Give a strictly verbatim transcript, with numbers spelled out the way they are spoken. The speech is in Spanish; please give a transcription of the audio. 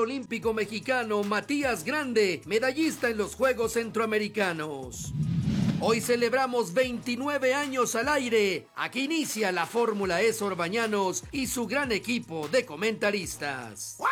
olímpico mexicano Matías Grande, medallista en los Juegos Centroamericanos. Hoy celebramos veintinueve años al aire. Aquí inicia la Fórmula E Sor Bañanos y su gran equipo de comentaristas.